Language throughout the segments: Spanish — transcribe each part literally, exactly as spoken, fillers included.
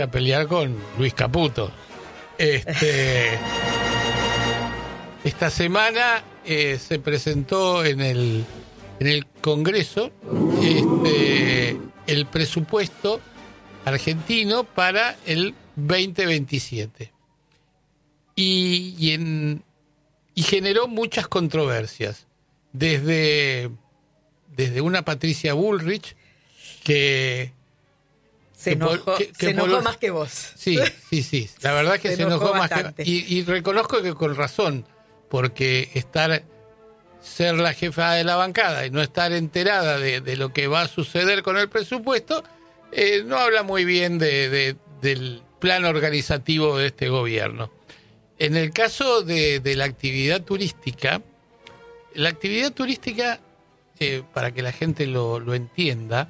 A pelear con Luis Caputo. Este, esta semana eh, se presentó en el, en el Congreso este, el presupuesto argentino para el veinte veintisiete. Y, y, en, y generó muchas controversias. Desde, desde una Patricia Bullrich que... Se enojó, que, que se enojó por, más que vos. Sí, sí, sí. La verdad es que se, se enojó, enojó más que... Y, y reconozco que con razón, porque estar ser la jefa de la bancada y no estar enterada de, de lo que va a suceder con el presupuesto, eh, no habla muy bien de, de, del plan organizativo de este gobierno. En el caso de, de la actividad turística, la actividad turística, eh, para que la gente lo, lo entienda,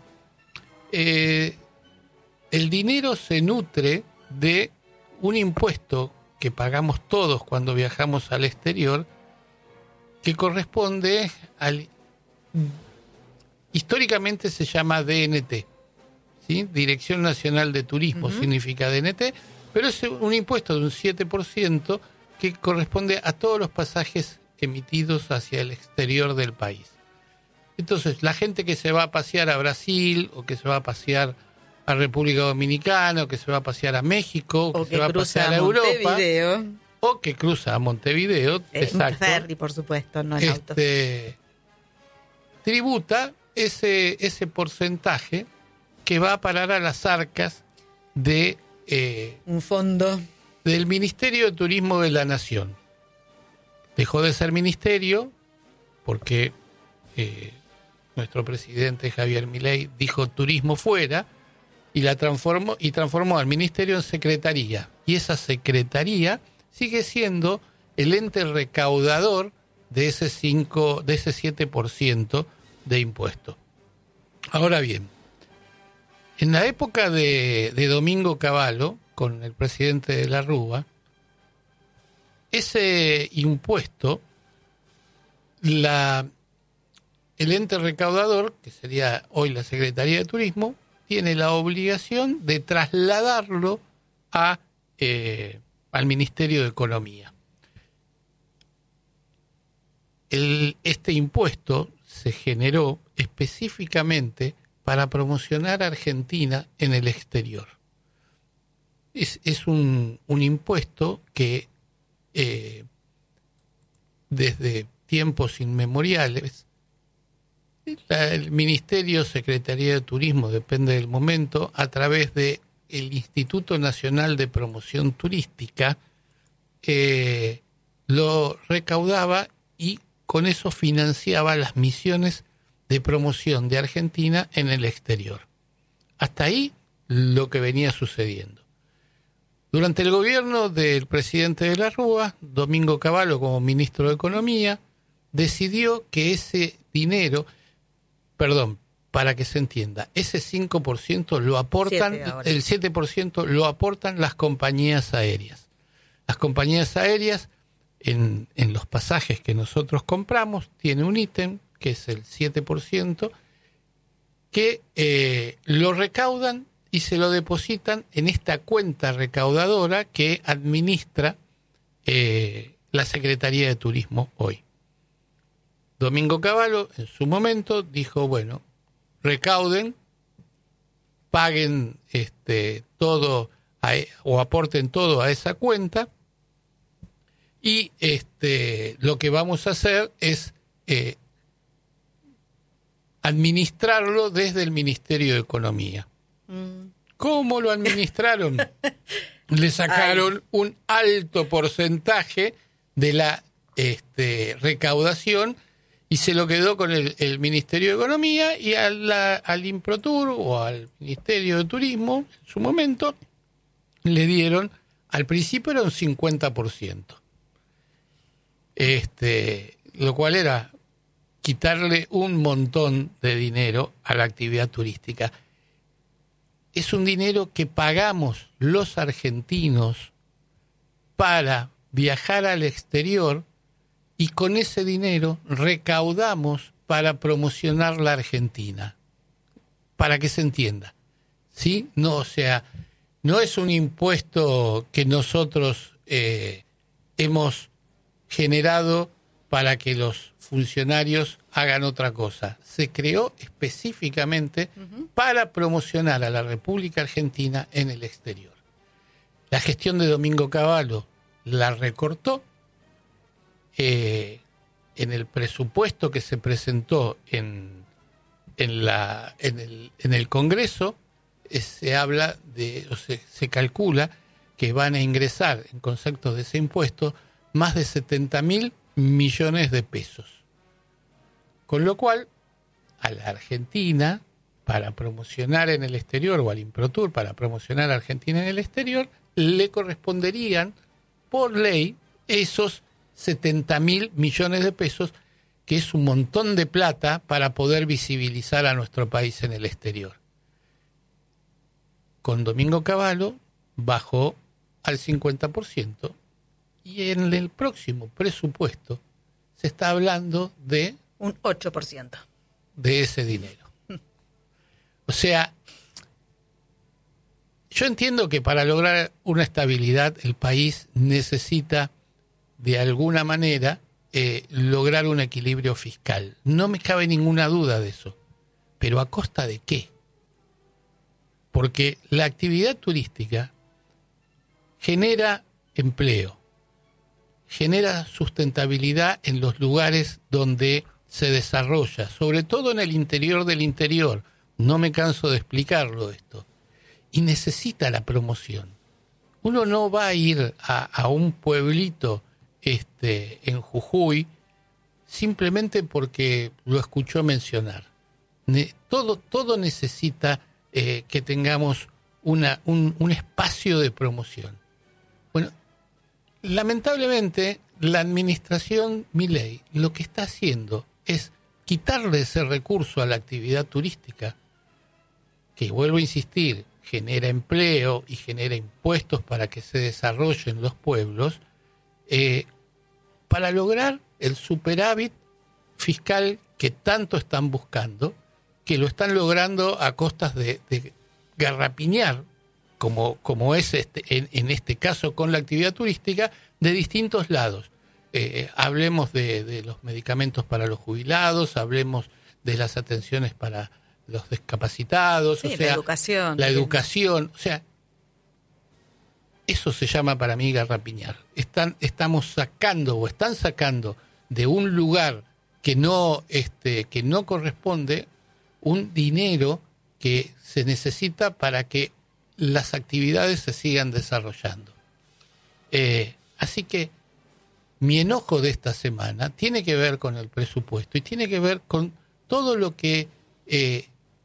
eh, el dinero se nutre de un impuesto que pagamos todos cuando viajamos al exterior, que corresponde al... Históricamente se llama D N T, ¿sí? Dirección Nacional de Turismo, uh-huh. Significa D N T, pero es un impuesto de un siete por ciento que corresponde a todos los pasajes emitidos hacia el exterior del país. Entonces, la gente que se va a pasear a Brasil o que se va a pasear a República Dominicana, o que se va a pasear a México, o que, o que se va a pasear a, a Europa, o que cruza a Montevideo, eh, exacto. Ferry, por supuesto, no en este, auto. Tributa ese ese porcentaje que va a parar a las arcas de eh, un fondo del Ministerio de Turismo de la Nación. Dejó de ser ministerio porque eh, nuestro presidente Javier Milei dijo turismo fuera. Y la transformó y transformó al ministerio en secretaría. Y esa secretaría sigue siendo el ente recaudador de ese cinco, de ese siete por ciento de impuesto. Ahora bien, en la época de, de Domingo Cavallo, con el presidente de la Rúa, ese impuesto, la, el ente recaudador, que sería hoy la Secretaría de Turismo, tiene la obligación de trasladarlo a, eh, al Ministerio de Economía. El, este impuesto se generó específicamente para promocionar a Argentina en el exterior. Es, es un, un impuesto que eh, desde tiempos inmemoriales el Ministerio, Secretaría de Turismo, depende del momento, a través de el Instituto Nacional de Promoción Turística, eh, lo recaudaba y con eso financiaba las misiones de promoción de Argentina en el exterior. Hasta ahí lo que venía sucediendo. Durante el gobierno del presidente de la Rúa, Domingo Cavallo, como ministro de Economía, decidió que ese dinero... Perdón, para que se entienda, ese cinco por ciento lo aportan, el siete por ciento lo aportan las compañías aéreas. Las compañías aéreas, en, en los pasajes que nosotros compramos, tiene un ítem, que es el siete por ciento, que eh, lo recaudan y se lo depositan en esta cuenta recaudadora que administra eh, la Secretaría de Turismo hoy. Domingo Cavallo, en su momento, dijo, bueno, recauden, paguen este, todo a, o aporten todo a esa cuenta y este, lo que vamos a hacer es eh, administrarlo desde el Ministerio de Economía. Mm. ¿Cómo lo administraron? Le sacaron Ay. un alto porcentaje de la este, recaudación y se lo quedó con el, el Ministerio de Economía y a la, al Improtur o al Ministerio de Turismo, en su momento, le dieron, al principio era un cincuenta por ciento. Este, lo cual era quitarle un montón de dinero a la actividad turística. Es un dinero que pagamos los argentinos para viajar al exterior y con ese dinero recaudamos para promocionar la Argentina. Para que se entienda, ¿sí? No, o sea, no es un impuesto que nosotros eh, hemos generado para que los funcionarios hagan otra cosa. Se creó específicamente uh-huh. para promocionar a la República Argentina en el exterior. La gestión de Domingo Cavallo la recortó. Eh, en el presupuesto que se presentó en, en, la, en, el, en el Congreso, eh, se habla de, o se, se calcula que van a ingresar en conceptos de ese impuesto más de setenta mil millones de pesos. Con lo cual, a la Argentina, para promocionar en el exterior, o al Improtur, para promocionar a Argentina en el exterior, le corresponderían, por ley, esos setenta mil millones de pesos, que es un montón de plata para poder visibilizar a nuestro país en el exterior. Con Domingo Cavallo bajó al cincuenta por ciento y en el próximo presupuesto se está hablando de un ocho por ciento de ese dinero. O sea, yo entiendo que para lograr una estabilidad el país necesita de alguna manera eh, lograr un equilibrio fiscal. No me cabe ninguna duda de eso. Pero ¿a costa de qué? Porque la actividad turística genera empleo, genera sustentabilidad en los lugares donde se desarrolla, sobre todo en el interior del interior. No me canso de explicarlo esto. Y necesita la promoción. Uno no va a ir a, a un pueblito este, en Jujuy simplemente porque lo escuchó mencionar. Ne, todo, todo necesita eh, que tengamos una, un, un espacio de promoción. Bueno, lamentablemente la administración Milei lo que está haciendo es quitarle ese recurso a la actividad turística, que, vuelvo a insistir, genera empleo y genera impuestos para que se desarrollen los pueblos, eh, para lograr el superávit fiscal que tanto están buscando, que lo están logrando a costas de, de garrapiñar, como, como es este, en, en este caso con la actividad turística, de distintos lados. Eh, hablemos de, de los medicamentos para los jubilados, hablemos de las atenciones para los discapacitados, sí, o sea, la educación. La educación, o sea, eso se llama para mí garrapiñar. Están, estamos sacando o están sacando de un lugar que no, este, que no corresponde un dinero que se necesita para que las actividades se sigan desarrollando. Eh, así que mi enojo de esta semana tiene que ver con el presupuesto y tiene que ver con todo lo que eh,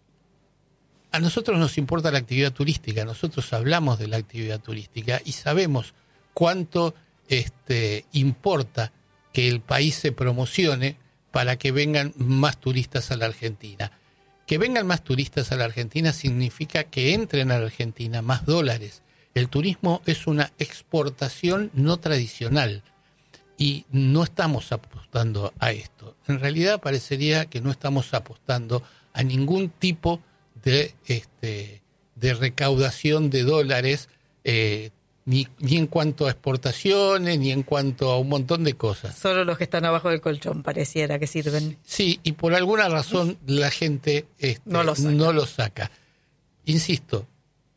a nosotros nos importa la actividad turística. Nosotros hablamos de la actividad turística y sabemos cuánto este, importa que el país se promocione para que vengan más turistas a la Argentina. Que vengan más turistas a la Argentina significa que entren a la Argentina más dólares. El turismo es una exportación no tradicional y no estamos apostando a esto. En realidad parecería que no estamos apostando a ningún tipo de, este, de recaudación de dólares, eh, ni, ni en cuanto a exportaciones, ni en cuanto a un montón de cosas. Solo los que están abajo del colchón pareciera que sirven. Sí, y por alguna razón la gente este, no, lo saca. no lo saca. Insisto,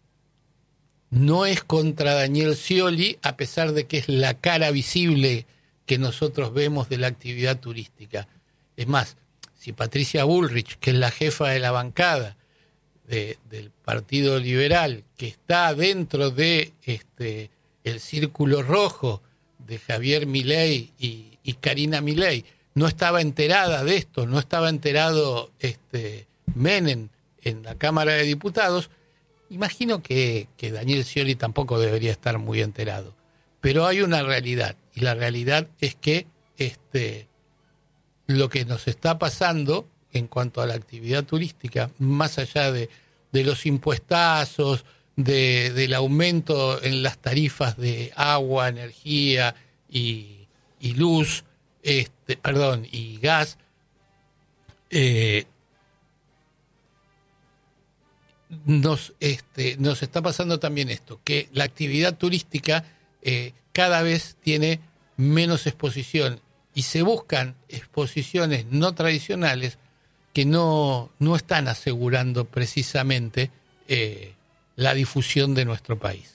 no es contra Daniel Scioli, a pesar de que es la cara visible que nosotros vemos de la actividad turística. Es más, si Patricia Bullrich, que es la jefa de la bancada de, del Partido Liberal, que está dentro de este el círculo rojo de Javier Milei y, y Karina Milei, no estaba enterada de esto, no estaba enterado este Menem en la Cámara de Diputados, imagino que, que Daniel Scioli tampoco debería estar muy enterado. Pero hay una realidad, y la realidad es que este, lo que nos está pasando en cuanto a la actividad turística, más allá de, de los impuestazos, de, del aumento en las tarifas de agua, energía y, y luz, este, perdón, y gas, eh, nos, este, nos está pasando también esto, que la actividad turística eh, cada vez tiene menos exposición y se buscan exposiciones no tradicionales que no, no están asegurando precisamente eh, la difusión de nuestro país.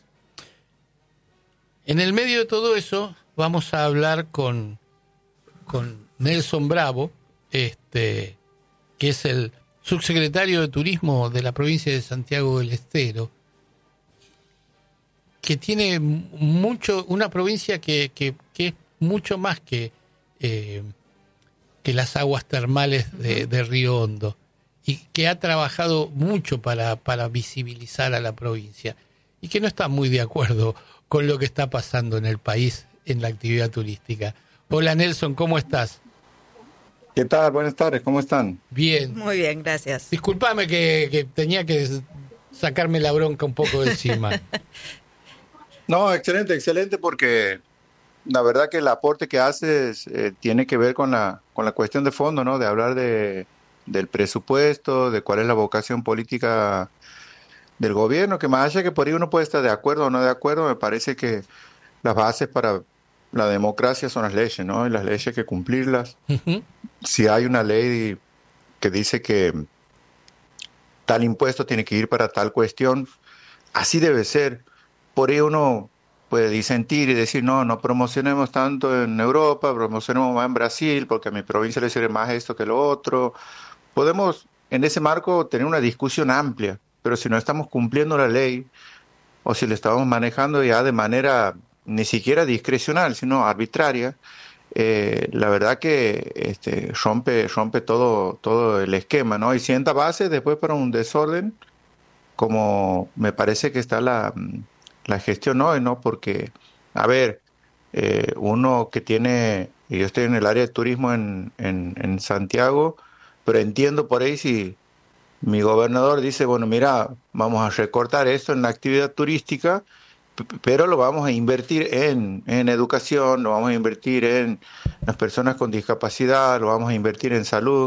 En el medio de todo eso vamos a hablar con, con Nelson Bravo, este, que es el subsecretario de Turismo de la provincia de Santiago del Estero, que tiene mucho, una provincia que, que, que es mucho más que, eh, que las aguas termales de, de Río Hondo, y que ha trabajado mucho para, para visibilizar a la provincia, y que no está muy de acuerdo con lo que está pasando en el país en la actividad turística. Hola Nelson, ¿cómo estás? ¿Qué tal? Buenas tardes, ¿cómo están? Bien. Muy bien, gracias. Disculpame que, que tenía que sacarme la bronca un poco de encima. No, excelente, excelente, porque la verdad que el aporte que haces eh, tiene que ver con la, con la cuestión de fondo, ¿no? De hablar de, del presupuesto, de cuál es la vocación política del gobierno, que más allá que por ahí uno puede estar de acuerdo o no de acuerdo, me parece que las bases para la democracia son las leyes, ¿no? Y las leyes hay que cumplirlas. Uh-huh. Si hay una ley que dice que tal impuesto tiene que ir para tal cuestión, así debe ser. Por ahí uno puede disentir y decir, no, no promocionemos tanto en Europa, promocionemos más en Brasil, porque a mi provincia le sirve más esto que lo otro. Podemos, en ese marco, tener una discusión amplia, pero si no estamos cumpliendo la ley, o si lo estamos manejando ya de manera ni siquiera discrecional, sino arbitraria, eh, la verdad que este, rompe, rompe todo, todo el esquema, ¿no? Y sienta base después para un desorden, como me parece que está la... la gestión hoy, ¿no? Porque, a ver, eh, uno que tiene, yo estoy en el área de turismo en, en, en Santiago, pero entiendo por ahí si mi gobernador dice, bueno, mira, vamos a recortar esto en la actividad turística, p- pero lo vamos a invertir en, en educación, lo vamos a invertir en las personas con discapacidad, lo vamos a invertir en salud,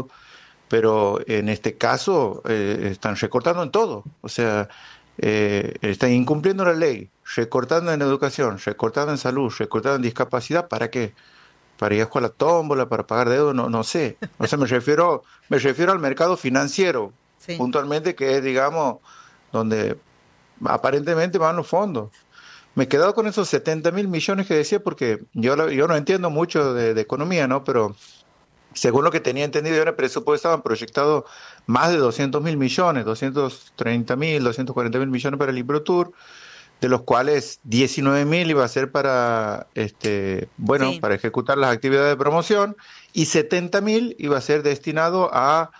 pero en este caso eh, están recortando en todo, o sea... Eh, están incumpliendo la ley, recortando en educación, recortando en salud, recortando en discapacidad. ¿Para qué? ¿Para ir a jugar a la tómbola, para pagar deuda? No, no sé. O sea, me refiero, me refiero al mercado financiero, Sí. puntualmente, que es, digamos, donde aparentemente van los fondos. Me he quedado con esos setenta mil millones que decía, porque yo, lo- yo no entiendo mucho de, de economía, ¿no? Pero según lo que tenía entendido, en el presupuesto estaban proyectados más de doscientos mil millones, doscientos treinta mil, doscientos cuarenta mil millones para el InproTour, de los cuales diecinueve mil iba a ser para, este, bueno, Sí. para ejecutar las actividades de promoción, y setenta mil iba a ser destinado a,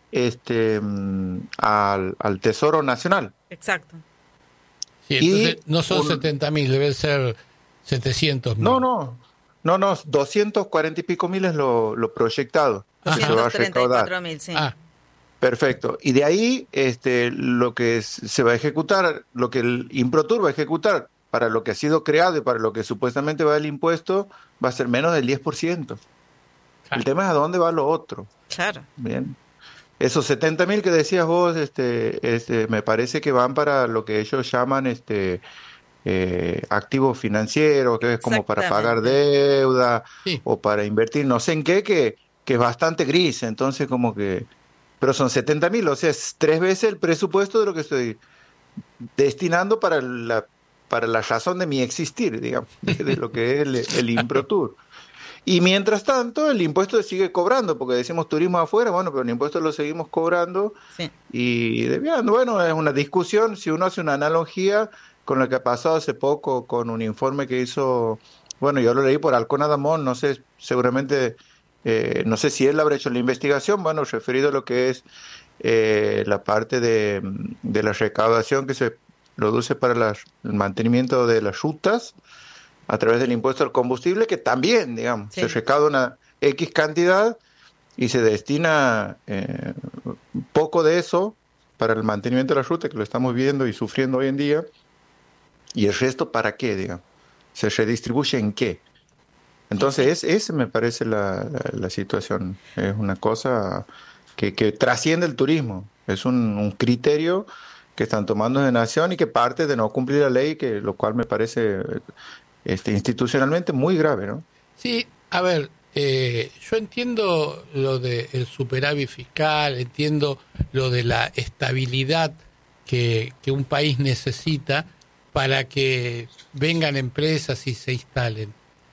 este, mm, al, al Tesoro Nacional. Exacto. Sí, Y entonces no son un- setenta mil, deben ser setecientos mil. No, no, no, no, doscientos cuarenta y pico mil es lo, lo proyectado que se va a doscientos treinta y recaudar. cuatro mil, sí. Ah, Perfecto. Y de ahí, este, lo que s- se va a ejecutar, lo que el InproTour va a ejecutar para lo que ha sido creado y para lo que supuestamente va el impuesto, va a ser menos del diez por ciento. Claro. El tema es a dónde va lo otro. Claro. Bien. Esos setenta mil que decías vos, este, este, me parece que van para lo que ellos llaman, este, eh, activos financieros, que es como para pagar Exactamente. deuda sí. o para invertir no sé en qué, que, que es bastante gris, entonces como que... Pero son setenta mil, o sea, es tres veces el presupuesto de lo que estoy destinando para la, para la razón de mi existir, digamos, de, de lo que es el, el InproTour. Y mientras tanto, el impuesto se sigue cobrando, porque decimos turismo afuera, bueno, pero el impuesto lo seguimos cobrando Sí. y desviando. Bueno, es una discusión, si uno hace una analogía con lo que ha pasado hace poco con un informe que hizo, bueno, yo lo leí por Halcón Adamón, no sé, seguramente, eh, no sé si él habrá hecho la investigación, bueno, referido a lo que es eh, la parte de, de la recaudación que se produce para las- el mantenimiento de las rutas a través del impuesto al combustible, que también, digamos, Sí. se recauda una X cantidad y se destina eh, poco de eso para el mantenimiento de la ruta, que lo estamos viendo y sufriendo hoy en día, y el resto, ¿para qué, digamos? ¿Se redistribuye en qué? Entonces, es, esa me parece la, la, la situación. Es una cosa que, que trasciende el turismo. Es un, un criterio que están tomando de nación y que parte de no cumplir la ley, que lo cual me parece este, institucionalmente muy grave, ¿no? Sí, a ver, eh, yo entiendo lo del superávit fiscal, entiendo lo de la estabilidad que, que un país necesita para que vengan empresas y se instalen.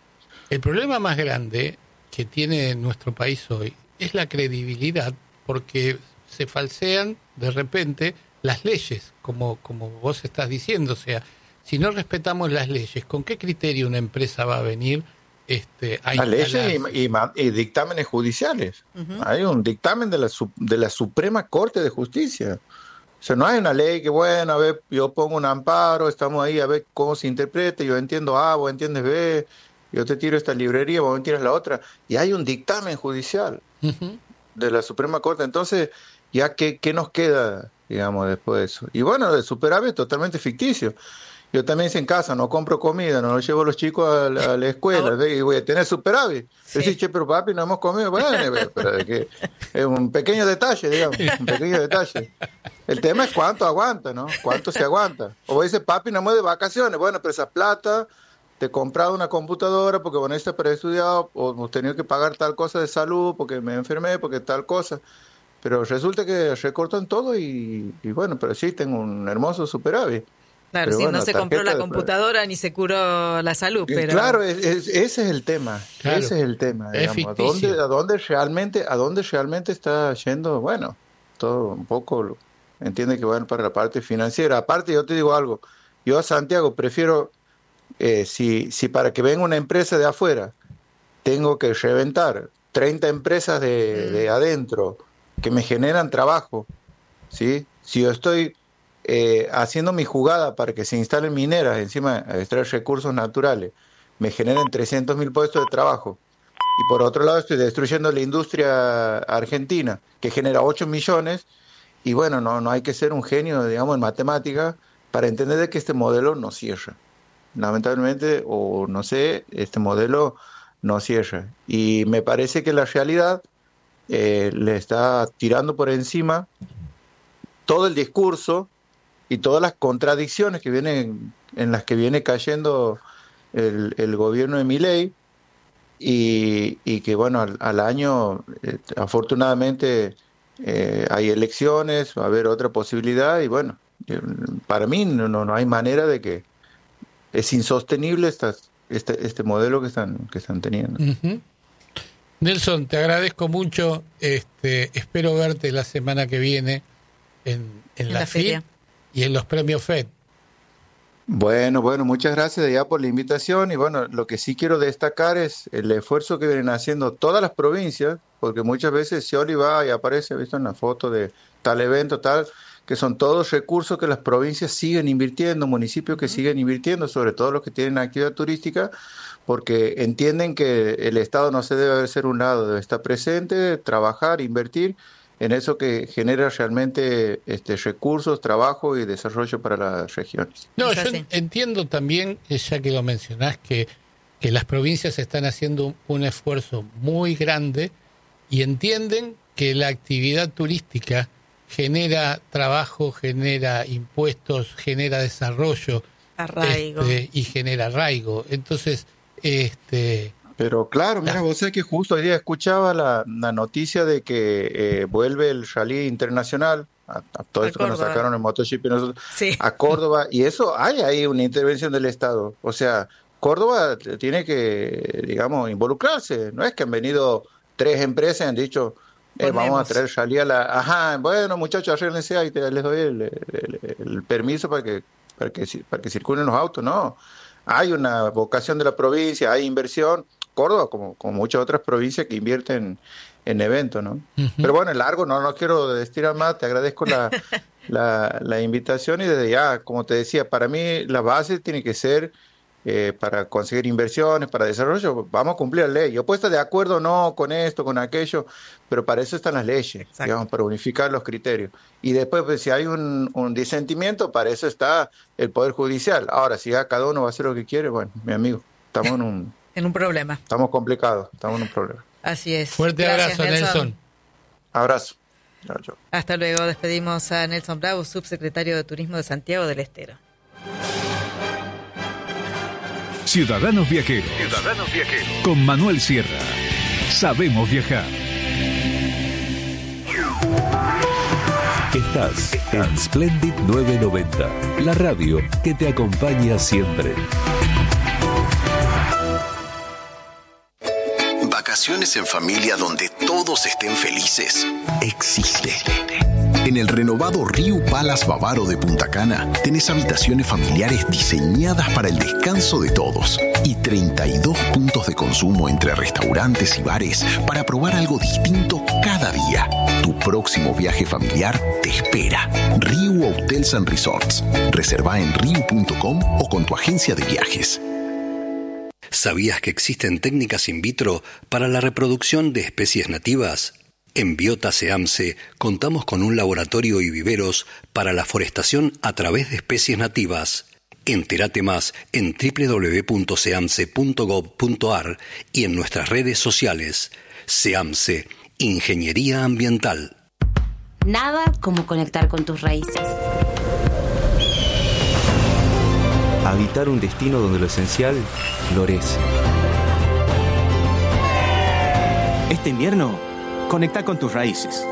El problema más grande que tiene nuestro país hoy es la credibilidad, porque se falsean de repente las leyes, como, como vos estás diciendo. O sea, si no respetamos las leyes, ¿con qué criterio una empresa va a venir este, a las instalarse? leyes y, y, y dictámenes judiciales? Uh-huh. Hay un dictamen de la, de la Suprema Corte de Justicia. O sea, no hay una ley que, bueno, a ver, yo pongo un amparo, estamos ahí a ver cómo se interpreta, yo entiendo A, vos entiendes B, yo te tiro esta librería, vos me tiras la otra. Y hay un dictamen judicial uh-huh. de la Suprema Corte. Entonces, ¿ya qué, qué nos queda, digamos, después de eso? Y bueno, el superávit es totalmente ficticio. Yo también hice en casa, no compro comida, no llevo a los chicos a la, a la escuela, no. Y voy a tener superávit. Sí. Decís, che, pero papi, no hemos comido. Bueno, pero es, que es un pequeño detalle, digamos, un pequeño detalle. El tema es cuánto aguanta, ¿no? Cuánto se aguanta. O dice, papi, no me de vacaciones. Bueno, pero esa plata, te he comprado una computadora porque bueno, esta para estudiar, o hemos tenido que pagar tal cosa de salud porque me enfermé, porque tal cosa. Pero resulta que recortan todo y, y bueno, pero sí, tengo un hermoso superávit. Claro, pero sí, bueno, no se compró la computadora de... ni se curó la salud, pero... Claro, es, es, ese es el tema, claro, ese es el tema, digamos, ¿a dónde, a dónde realmente, a dónde realmente está yendo? Bueno, todo un poco, entiende que van para la parte financiera. Aparte, yo te digo algo, yo a Santiago prefiero, eh, si, si para que venga una empresa de afuera, tengo que reventar treinta empresas de, mm. de adentro que me generan trabajo, ¿sí? Si yo estoy... Eh, haciendo mi jugada para que se instalen mineras, encima a extraer recursos naturales, me generen trescientos mil puestos de trabajo. Y por otro lado estoy destruyendo la industria argentina, que genera ocho millones, y bueno, no, no hay que ser un genio, digamos, en matemática para entender de que este modelo no cierra. Lamentablemente, o no sé, este modelo no cierra. Y me parece que la realidad eh, le está tirando por encima todo el discurso y todas las contradicciones que vienen en las que viene cayendo el, el gobierno de Milei y, y que bueno al, al año eh, afortunadamente eh, hay elecciones, va a haber otra posibilidad y bueno, eh, para mí no, no hay manera de que es insostenible estas, este, este modelo que están, que están teniendo. Uh-huh. Nelson, te agradezco mucho, este, espero verte la semana que viene en, en, en la, la feria y en los premios F E D. Bueno, bueno, muchas gracias ya por la invitación y bueno, lo que sí quiero destacar es el esfuerzo que vienen haciendo todas las provincias, porque muchas veces Scioli va y aparece, visto en la foto de tal evento, tal, que son todos recursos que las provincias siguen invirtiendo, municipios que siguen invirtiendo, sobre todo los que tienen actividad turística, porque entienden que el Estado no se debe hacer un lado, debe estar presente, trabajar, invertir en eso que genera realmente este recursos, trabajo y desarrollo para las regiones. No, yo entiendo también, ya que lo mencionás, que, que las provincias están haciendo un, un esfuerzo muy grande y entienden que la actividad turística genera trabajo, genera impuestos, genera desarrollo, arraigo. Este, y genera arraigo. Entonces, este... Pero claro, mira, vos sabés que justo hoy día escuchaba la, la noticia de que eh, vuelve el rally internacional, a, a todo a esto Córdoba. Que nos sacaron en MotoGP nosotros, sí. a Córdoba, y eso hay ahí una intervención del Estado. O sea, Córdoba tiene que, digamos, involucrarse. No es que han venido tres empresas y han dicho, eh, vamos a traer rally a la... Ajá, bueno, muchachos, arréglense ahí, te, les doy el, el, el, el permiso para que, para, que, para que circulen los autos. No, hay una vocación de la provincia, hay inversión. Córdoba, como, como muchas otras provincias que invierten en eventos, ¿no? Uh-huh. Pero bueno, el largo, no, no quiero estirar más, te agradezco la, la, la invitación y desde ya, como te decía, para mí la base tiene que ser eh, para conseguir inversiones, para desarrollo, vamos a cumplir la ley. Yo puedo estar de acuerdo o no con esto, con aquello, pero para eso están las leyes, digamos, para unificar los criterios. Y después, pues, si hay un, un disentimiento, para eso está el Poder Judicial. Ahora, si ya cada uno va a hacer lo que quiere, bueno, mi amigo, estamos en un... en un problema. Estamos complicados, estamos en un problema. Así es. Fuerte Gracias, abrazo, Nelson. Nelson. Abrazo. Chao, chao. Hasta luego. Despedimos a Nelson Bravo, subsecretario de Turismo de Santiago del Estero. Ciudadanos Viajeros. Ciudadanos Viajeros. Con Manuel Sierra. Sabemos viajar. Estás en Splendid novecientos noventa, la radio que te acompaña siempre. Vacaciones en familia donde todos estén felices. Existe. En el renovado Riu Palace Bavaro de Punta Cana tenés habitaciones familiares diseñadas para el descanso de todos y treinta y dos puntos de consumo entre restaurantes y bares para probar algo distinto cada día. Tu próximo viaje familiar te espera. Riu Hotels and Resorts. Reserva en riu punto com o con tu agencia de viajes. ¿Sabías que existen técnicas in vitro para la reproducción de especies nativas? En Biota SEAMSE contamos con un laboratorio y viveros para la forestación a través de especies nativas. Entérate más en doble u doble u doble u punto seamse punto gov punto ar y en nuestras redes sociales. SEAMSE, Ingeniería Ambiental. Nada como conectar con tus raíces. Habitar un destino donde lo esencial florece. Este invierno, conecta con tus raíces.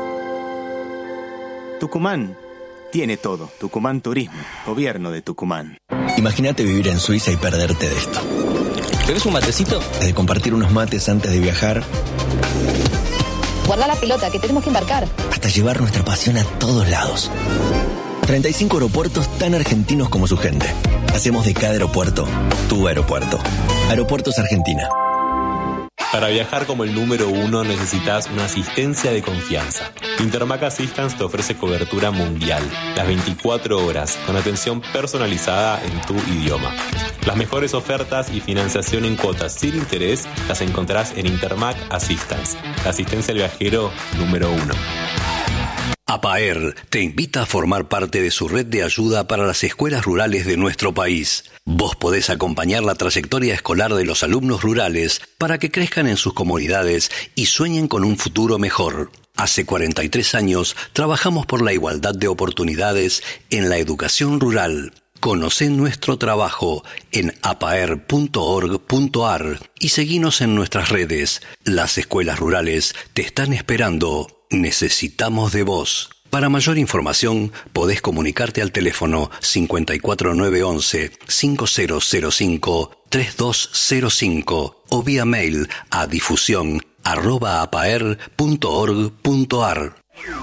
Tucumán tiene todo. Tucumán Turismo, Gobierno de Tucumán. Imagínate vivir en Suiza y perderte de esto. ¿Querés un matecito? De compartir unos mates antes de viajar. Guarda la pelota, que tenemos que embarcar. Hasta llevar nuestra pasión a todos lados. treinta y cinco aeropuertos tan argentinos como su gente. Hacemos de cada aeropuerto tu aeropuerto. Aeropuertos Argentina. Para viajar como el número uno necesitas una asistencia de confianza. Intermac Assistance te ofrece cobertura mundial, las veinticuatro horas, con atención personalizada en tu idioma. Las mejores ofertas y financiación en cuotas sin interés las encontrarás en Intermac Assistance, la asistencia al viajero número uno. APAER te invita a formar parte de su red de ayuda para las escuelas rurales de nuestro país. Vos podés acompañar la trayectoria escolar de los alumnos rurales para que crezcan en sus comunidades y sueñen con un futuro mejor. Hace cuarenta y tres años trabajamos por la igualdad de oportunidades en la educación rural. Conocé nuestro trabajo en apaer punto org punto ar y seguinos en nuestras redes. Las escuelas rurales te están esperando. Necesitamos de vos. Para mayor información, podés comunicarte al teléfono cinco cuatro nueve once cinco cero cero cinco tres dos cero cinco o vía mail a difusión arroba apaer punto org punto ar.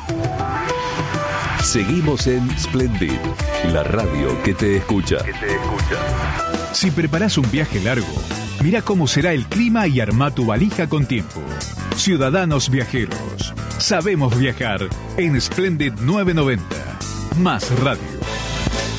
Seguimos en Splendid, la radio que te escucha. Que te escucha. Si preparás un viaje largo, mira cómo será el clima y armá tu valija con tiempo. Ciudadanos Viajeros. Sabemos viajar en Splendid novecientos noventa. Más radio.